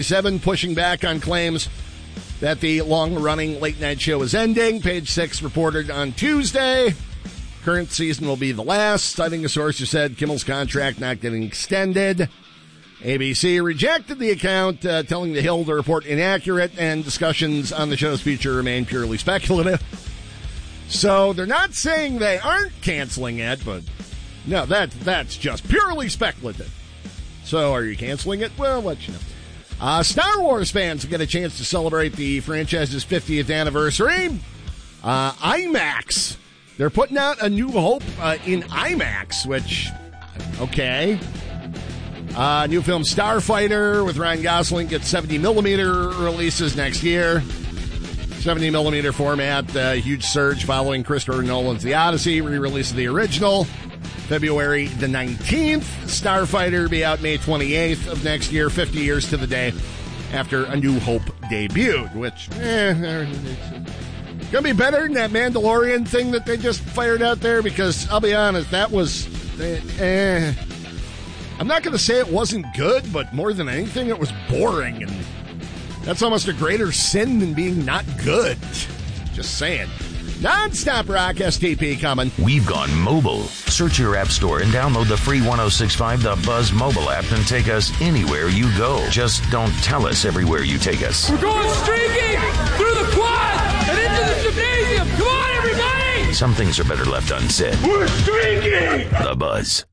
7 pushing back on claims that the long-running late-night show is ending. Page 6 reported on Tuesday. Current season will be the last, citing a source who said Kimmel's contract not getting extended. ABC rejected the account, telling The Hill the report inaccurate, and discussions on the show's future remain purely speculative. So they're not saying they aren't canceling it, but no, that's just purely speculative. So are you canceling it? Well, I'll let you know. Star Wars fans get a chance to celebrate the franchise's 50th anniversary. IMAX. They're putting out A New Hope in IMAX, which, okay. New film Starfighter with Ryan Gosling gets 70mm releases next year. 70mm format, huge surge following Christopher Nolan's The Odyssey, re-release of the original. February the 19th. Starfighter be out May 28th of next year, 50 years to the day after A New Hope debuted, which, gonna be better than that Mandalorian thing that they just fired out there, because I'll be honest, that was, I'm not going to say it wasn't good, but more than anything, it was boring, and that's almost a greater sin than being not good. Just saying. Non-stop rock, STP coming. We've gone mobile. Search your app store and download the free 106.5 The Buzz mobile app and take us anywhere you go. Just don't tell us everywhere you take us. We're going streaking through the quad and into the gymnasium. Come on, everybody! Some things are better left unsaid. We're streaking! The Buzz.